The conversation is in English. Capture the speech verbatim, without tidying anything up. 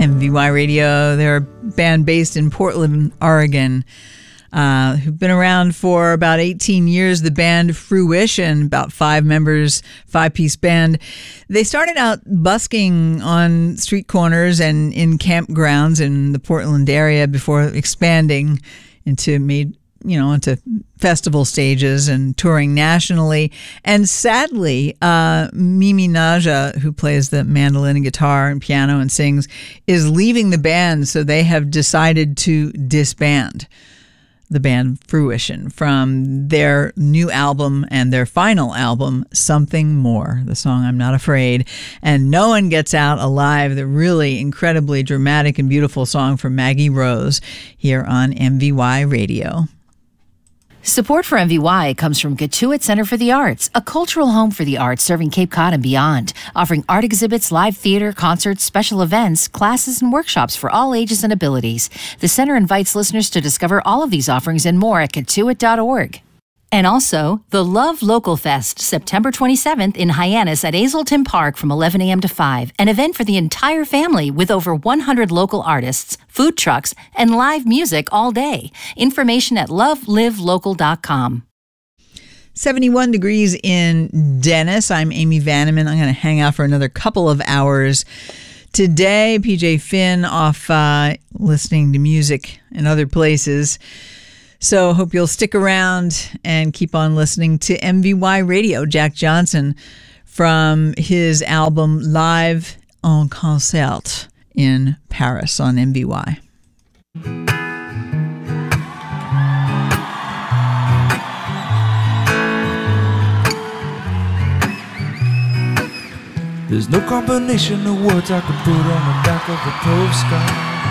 M V Y Radio. They're a band based in Portland, Oregon, uh, who've been around for about eighteen years. The band Fruition, about five members, five-piece band. They started out busking on street corners and in campgrounds in the Portland area before expanding into made you know, into festival stages and touring nationally. And sadly, uh, Mimi Naja, who plays the mandolin and guitar and piano and sings, is leaving the band. So they have decided to disband the band Fruition from their new album and their final album, Something More, the song I'm Not Afraid. And No One Gets Out Alive, the really incredibly dramatic and beautiful song from Maggie Rose here on M V Y Radio. Support for M V Y comes from Gatuit Center for the Arts, a cultural home for the arts serving Cape Cod and beyond, offering art exhibits, live theater, concerts, special events, classes, and workshops for all ages and abilities. The center invites listeners to discover all of these offerings and more at gatuit dot org. And also, the Love Local Fest, September twenty-seventh in Hyannis at Hazelton Park from eleven a.m. to five, an event for the entire family with over one hundred local artists, food trucks, and live music all day. Information at love live local dot com. seventy-one degrees in Dennis. I'm Amy Vanneman. I'm going to hang out for another couple of hours today. P J Finn off uh, listening to music in other places. So hope you'll stick around and keep on listening to M V Y Radio. Jack Johnson from his album Live en Concert in Paris on M V Y. There's no combination of words I could put on the back of a postcard.